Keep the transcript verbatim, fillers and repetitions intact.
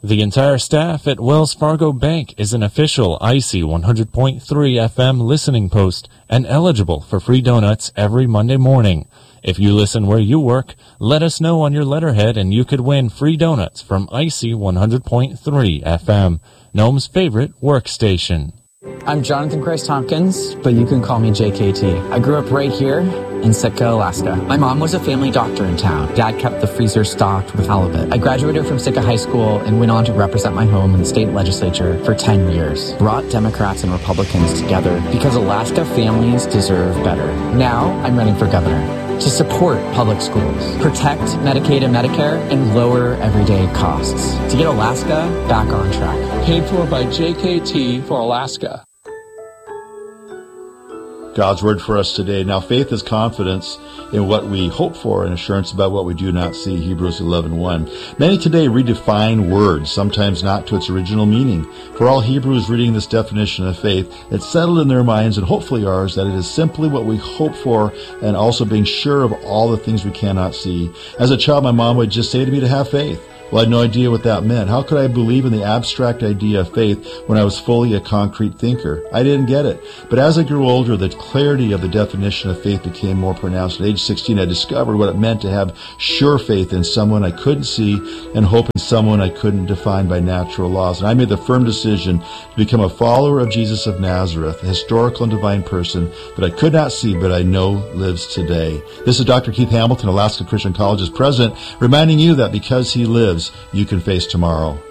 The entire staff at Wells Fargo Bank is an official I C one hundred point three F M listening post and eligible for free donuts every Monday morning. If you listen where you work, let us know on your letterhead and you could win free donuts from I C one hundred point three F M, Nome's favorite workstation. I'm Jonathan Christ Tompkins, but you can call me J K T. I grew up right here in Sitka, Alaska. My mom was a family doctor in town. Dad kept the freezer stocked with halibut. I graduated from Sitka High School and went on to represent my home in the state legislature for ten years. Brought Democrats and Republicans together because Alaska families deserve better. Now I'm running for governor to support public schools, protect Medicaid and Medicare, and lower everyday costs to get Alaska back on track. Paid for by J K T for Alaska. God's word for us today. Now, faith is confidence in what we hope for and assurance about what we do not see, Hebrews eleven one. Many today redefine words, sometimes not to its original meaning. For all Hebrews reading this definition of faith, it's settled in their minds and hopefully ours that it is simply what we hope for and also being sure of all the things we cannot see. As a child, my mom would just say to me to have faith. Well, I had no idea what that meant. How could I believe in the abstract idea of faith when I was fully a concrete thinker? I didn't get it. But as I grew older, the clarity of the definition of faith became more pronounced. At age sixteen, I discovered what it meant to have sure faith in someone I couldn't see and hope in someone I couldn't define by natural laws. And I made the firm decision to become a follower of Jesus of Nazareth, a historical and divine person that I could not see, but I know lives today. This is Doctor Keith Hamilton, Alaska Christian College's president, reminding you that because he lives, you can face tomorrow.